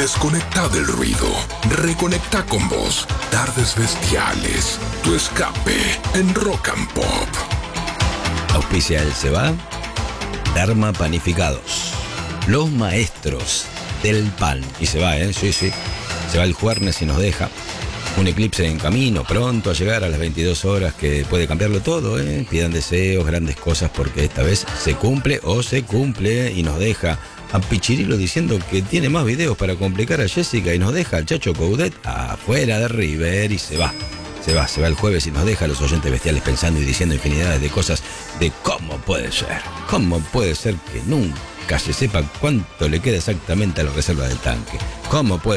Desconecta del ruido. Reconecta con vos. Tardes bestiales. Tu escape en Rock and Pop. Auspicia el Seba. Dharma Panificados. Los maestros del pan. Y se va, sí. Se va el jueves y nos deja. Un eclipse en camino, pronto a llegar a las 22 horas que puede cambiarlo todo, Pidan deseos, grandes cosas, porque esta vez se cumple y nos deja a Pichirilo diciendo que tiene más videos para complicar a Jessica y nos deja al Chacho Coudet afuera de River y se va el jueves y nos deja a los oyentes bestiales pensando y diciendo infinidades de cosas de cómo puede ser que nunca se sepa cuánto le queda exactamente a la reserva del tanque, cómo puede